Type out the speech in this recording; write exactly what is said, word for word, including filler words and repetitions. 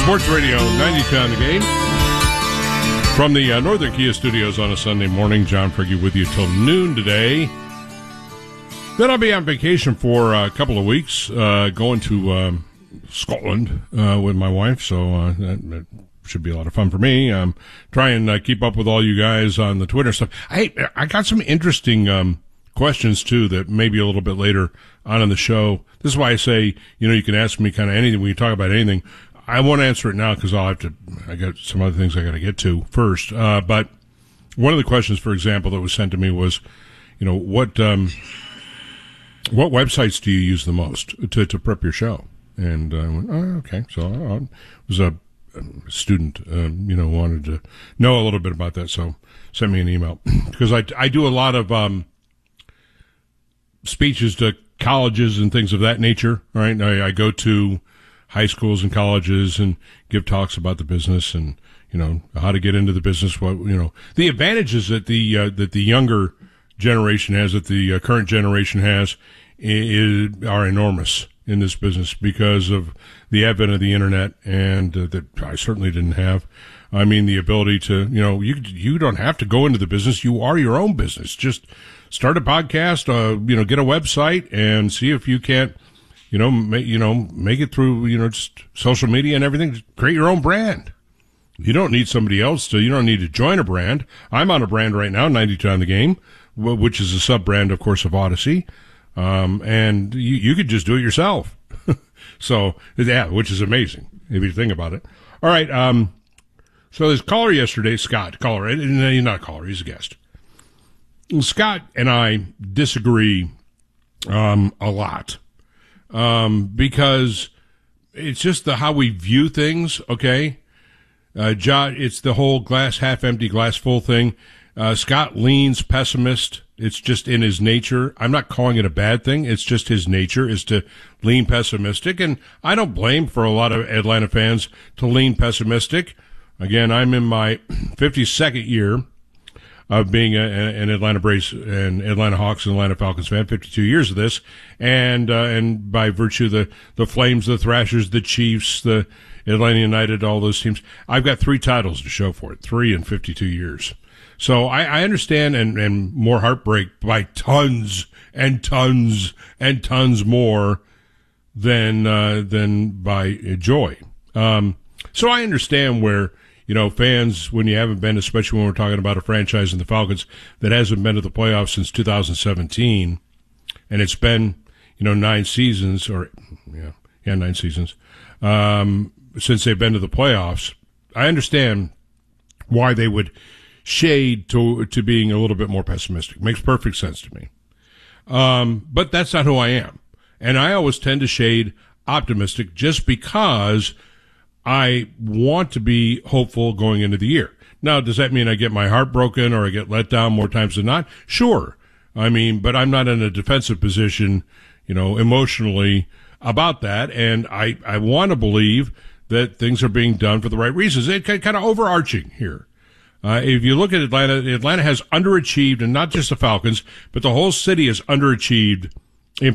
Sports Radio ninety-two on the game. From the uh, Northern Kia Studios on a Sunday morning, John Fergie with you till noon today. Then I'll be on vacation for a couple of weeks, uh, going to um, Scotland uh, with my wife, so uh, that, that should be a lot of fun for me. Um, try and uh, keep up with all you guys on the Twitter stuff. Hey, I got some interesting um, questions, too, that maybe a little bit later on in the show. This is why I say, you know, you can ask me kind of anything when you talk about anything. I won't answer it now because I'll have to, I got some other things I got to get to first. Uh, but one of the questions, for example, that was sent to me was, you know, what, um, what websites do you use the most to, to prep your show? And I went, oh, okay. So uh, it was a, a student, um, you know, wanted to know a little bit about that. So sent me an email because I, I do a lot of, um, speeches to colleges and things of that nature, right? I, I go to high schools and colleges and give talks about the business and, you know, how to get into the business, what, you know, the advantages that the, uh, that the younger generation has, that the uh, current generation has, is, are enormous in this business because of the advent of the internet and uh, that I certainly didn't have. I mean, the ability to, you know, you, you don't have to go into the business. You are your own business. Just start a podcast, uh, you know, get a website and see if you can't, You know, make, you know, make it through, you know, just social media and everything. Just create your own brand. You don't need somebody else to, you don't need to join a brand. I'm on a brand right now, ninety-two on the game, which is a sub-brand, of course, of Odyssey. Um, and you, you could just do it yourself. So, yeah, which is amazing if you think about it. All right. Um, so this caller yesterday, Scott, caller, he's not a caller, he's a guest. Scott and I disagree, um, a lot. Um, because it's just the how we view things, okay? Uh, John, it's the whole glass half empty, glass full thing. Uh, Scott leans pessimist. It's just in his nature. I'm not calling it a bad thing. It's just his nature is to lean pessimistic. And I don't blame for a lot of Atlanta fans to lean pessimistic. Again, I'm in my fifty-second year of being a, an Atlanta Braves and Atlanta Hawks and Atlanta Falcons fan, fifty-two years of this, and uh, and by virtue of the, the Flames, the Thrashers, the Chiefs, the Atlanta United, all those teams, I've got three titles to show for it, three in fifty-two years. So I, I understand, and, and more heartbreak by tons and tons and tons more than uh, than by joy. Um, so I understand where, you know, fans, when you haven't been, especially when we're talking about a franchise in the Falcons that hasn't been to the playoffs since two thousand seventeen, and it's been, you know, nine seasons, or, yeah, yeah, nine seasons, um, since they've been to the playoffs, I understand why they would shade to to being a little bit more pessimistic. Makes perfect sense to me. Um, but that's not who I am. And I always tend to shade optimistic just because I want to be hopeful going into the year. Now, does that mean I get my heart broken or I get let down more times than not? Sure. I mean, but I'm not in a defensive position, you know, emotionally about that. And I, I want to believe that things are being done for the right reasons. It's kind of overarching here. Uh, if you look at Atlanta, Atlanta has underachieved, and not just the Falcons, but the whole city has underachieved